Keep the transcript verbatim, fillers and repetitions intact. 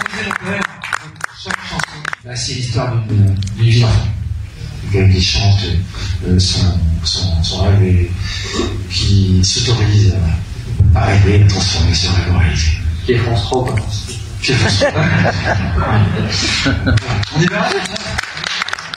disait mon père, chaque chanson, bah, c'est l'histoire d'une vie d'enfant. Quelqu'un qui chante euh, son, son, son rêve et qui s'autorise à, à rêver, à transformer ce rêve en réalité. Qui est France trois, quoi. Qui est France trois. On y va.